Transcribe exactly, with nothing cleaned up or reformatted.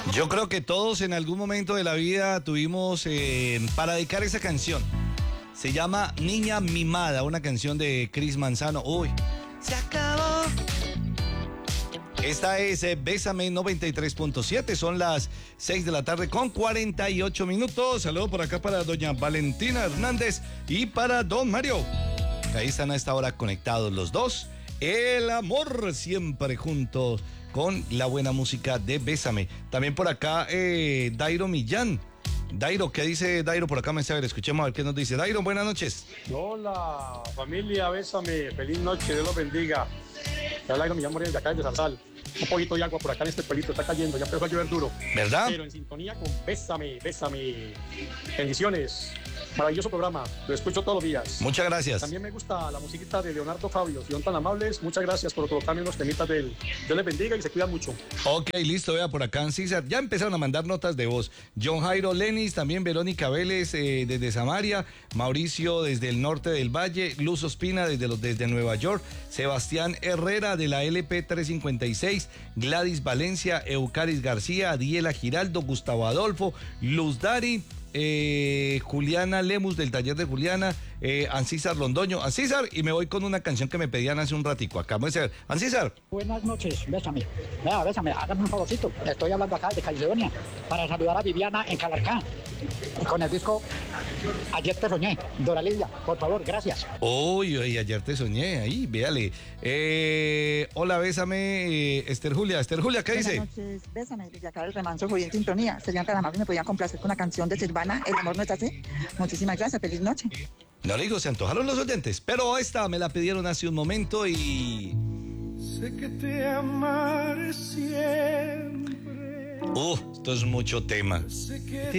Yo creo que todos en algún momento de la vida tuvimos eh, para dedicar esa canción. Se llama Niña Mimada, una canción de Chris Manzano. Uy, se acabó. Esta es eh, Bésame noventa y tres punto siete, son las seis de la tarde con cuarenta y ocho minutos. Saludo por acá para doña Valentina Hernández y para don Mario. Ahí están a esta hora conectados los dos. El amor siempre juntos con la buena música de Bésame. También por acá eh, Dairo Millán. Dairo, ¿qué dice Dairo por acá? Mensaje, escuchemos a ver qué nos dice. Dairo, buenas noches. Hola, familia, Bésame, feliz noche, Dios los bendiga. Te habla Dairo Millán Moreno de acá de Zarzal. Un poquito de agua por acá en este pueblito, está cayendo, ya empezó a llover duro. ¿Verdad? Pero en sintonía con Bésame, Bésame. Bendiciones. Maravilloso programa, lo escucho todos los días. Muchas gracias. También me gusta la musiquita de Leonardo Fabio, si son tan amables, muchas gracias por colocarme unos temitas del Dios les bendiga y se cuidan mucho. Ok, listo, vea por acá en César, ya empezaron a mandar notas de voz. John Jairo Lenis, también Verónica Vélez eh, desde Samaria, Mauricio desde el norte del Valle, Luz Ospina desde, los, desde Nueva York, Sebastián Herrera de la L P trescientos cincuenta y seis, Gladys Valencia, Eucaris García, Adiela Giraldo, Gustavo Adolfo, Luz Dari, Eh, Juliana Lemus del taller de Juliana, eh, Ancísar Londoño, Ancísar, y me voy con una canción que me pedían hace un ratico. Acá vamos a ver, Ancísar. Buenas noches, Bésame. Vea, Bésame, hágame un favorcito. Estoy hablando acá de Caledonia para saludar a Viviana en Calarcá con el disco Ayer te soñé, Dora Lidia, por favor, gracias. Uy, uy, ayer te soñé, ahí, véale. Eh, hola, Bésame, eh, Esther Julia. Esther Julia, ¿qué dice? Buenas noches, Bésame, desde acá del Remanso, voy en sintonía. Serían tan amables, me podían complacer con la canción de Silvana, El amor no es así. Muchísimas gracias, feliz noche. No le digo, se antojaron los oyentes, pero esta me la pidieron hace un momento y... Sé que te amaré siempre. Uh, esto es mucho tema. Sé que